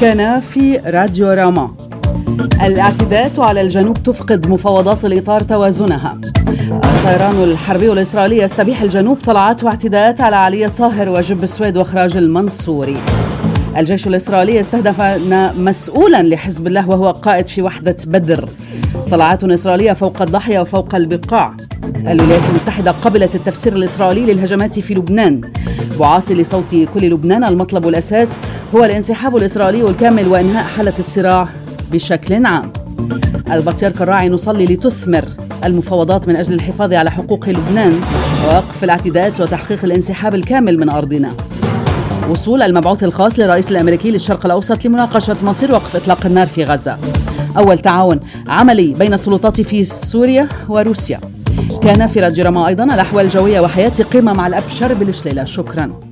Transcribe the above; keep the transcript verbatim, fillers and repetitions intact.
كان في راديو راما. الاعتداءات على الجنوب تفقد مفاوضات الإطار توازنها. الطيران الحربي الإسرائيلي يستبيح الجنوب طلعات واعتداءات على علي الطاهر وجب السويد وإخراج المنصوري. الجيش الإسرائيلي استهدف مسؤولا لحزب الله وهو قائد في وحدة بدر. طلعات إسرائيلية فوق الضاحية وفوق البقاع. الولايات المتحدة قبلت التفسير الإسرائيلي للهجمات في لبنان. بعاصي لصوت كل لبنان المطلب الأساس هو الانسحاب الإسرائيلي الكامل وإنهاء حالة الصراع بشكل عام. البطريرك الراعي نصلي لتثمر المفاوضات من أجل الحفاظ على حقوق لبنان ووقف الاعتداءات وتحقيق الانسحاب الكامل من أرضنا. وصول المبعوث الخاص للرئيس الأمريكي للشرق الأوسط لمناقشة مصير وقف إطلاق النار في غزة. أول تعاون عملي بين السلطات في سوريا وروسيا. كان في راديو راما أيضا الأحوال الجوية وحياتي قمة مع الأب شرب الشليلة. شكرا.